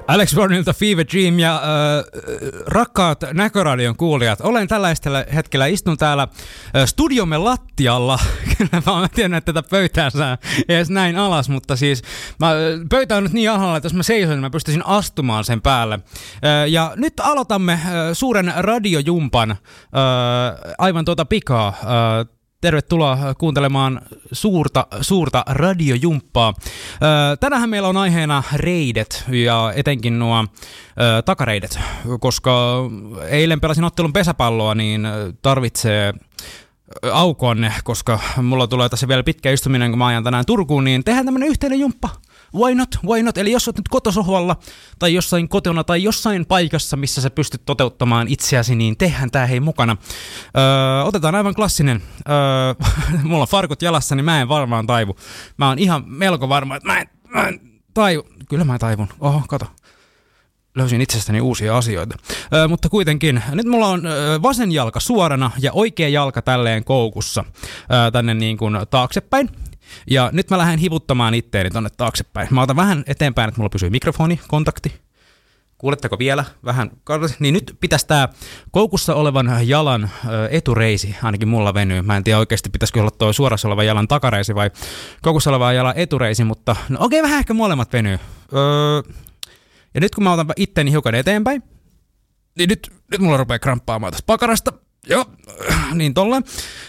Alex Warnilta Fever Dream ja rakkaat Näköradion kuulijat. Olen tällä hetkellä istun täällä studiomme lattialla. Kyllä mä tiedän, että tätä pöytää saa edes näin alas, mutta siis pöytä on nyt niin alhaalla, että jos mä seisoin, niin mä pystyisin astumaan sen päälle. Ja nyt aloitamme suuren radiojumpan aivan pikaa. Tervetuloa kuuntelemaan suurta radiojumppaa. Tänähän meillä on aiheena reidet ja etenkin nuo takareidet, koska eilen pelasin ottelun pesäpalloa, niin tarvitsee aukon, koska mulla tulee tässä vielä pitkä istuminen, kun mä ajan tänään Turkuun, niin tehdään tämmönen yhteinen jumppa. Why not? Eli jos olet nyt kotosohvalla tai jossain kotona tai jossain paikassa, missä sä pystyt toteuttamaan itseäsi, niin tehdään tää hei mukana. Otetaan aivan klassinen. Mulla on farkut jalassa, niin mä en varmaan taivu. Mä oon ihan melko varma, että mä en taivu. Kyllä mä taivun. Oho, kato. Löysin itsestäni uusia asioita. Mutta kuitenkin, nyt mulla on vasen jalka suorana ja oikea jalka tälleen koukussa tänne niin kuin taaksepäin. Ja nyt mä lähden hivuttamaan itteeni tonne taaksepäin. Mä otan vähän eteenpäin, että mulla pysyy mikrofoni, kontakti. Kuuletteko vielä? Vähän. Niin nyt pitäisi tää koukussa olevan jalan etureisi, ainakin mulla venyy. Mä en tiedä oikeasti pitäisikö olla toi suorassa oleva jalan takareisi vai koukussa oleva jalan etureisi, mutta no okei, vähän ehkä molemmat venyy. Ja nyt kun mä otan itteeni hiukan eteenpäin, niin nyt mulla rupeaa kramppaamaan tästä pakarasta. Joo, niin tolleen.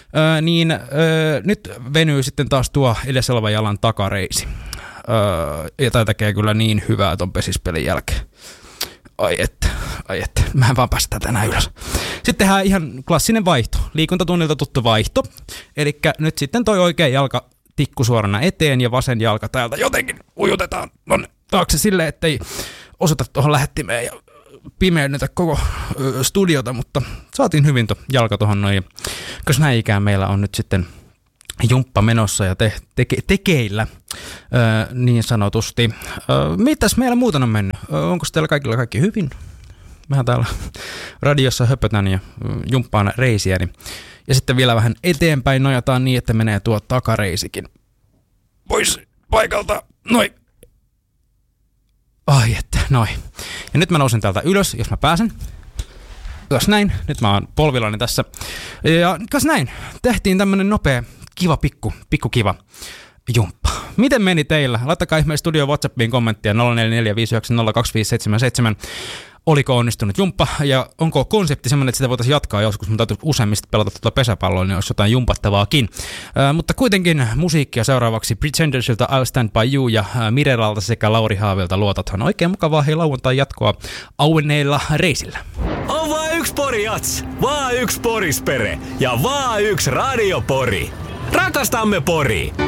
Nyt venyy sitten taas tuo edessä oleva jalan takareisi. Ja tää tekee kyllä niin hyvää ton pesispelin jälkeen. Ai että. Mä en vaan päästä tänään ylös. Sitten tehdään ihan klassinen vaihto. Liikuntatunnilta tuttu vaihto. Elikkä nyt sitten toi oikea jalka tikku suorana eteen ja vasen jalka täältä jotenkin ujutetaan tonne taakse silleen, ettei osuta tuohon lähettimeen ja pimeännetä koko studiota, mutta saatiin hyvin tuo jalka tuohon noin. Koska näin ikään meillä on nyt sitten jumppa menossa ja tekeillä niin sanotusti. Mitäs meillä muuten on mennyt? Onko teillä kaikilla kaikki hyvin? Mehän täällä radiossa höpötän ja jumppaan reisiäni. Ja sitten vielä vähän eteenpäin nojataan niin, että menee tuo takareisikin pois paikalta. Noin. Ai että, noin. Ja nyt mä nousen täältä ylös, jos mä pääsen. Kas näin, nyt mä oon polvillani tässä. Ja kas näin, tehtiin tämmönen nopea, kiva, pikku kiva jumppa. Miten meni teillä? Laittakaa ihmeessä studio WhatsAppiin kommenttia 0445902577. Oliko onnistunut jumppa ja onko konsepti semmoinen, että sitä voitaisiin jatkaa joskus, mutta täytyy useimmista pelata tuota pesäpalloa, niin olisi jotain jumpattavaakin. Mutta kuitenkin musiikkia seuraavaksi Pretendersilta I'll Stand By You ja Mirelalta sekä Lauri Haavilta Luotathan. Oikein mukavaa hei lauantai jatkoa auenneilla reisillä. On vaan yksi Pori-jats, vaan yksi Porispere ja vaan yksi radiopori. Rakastamme Poria!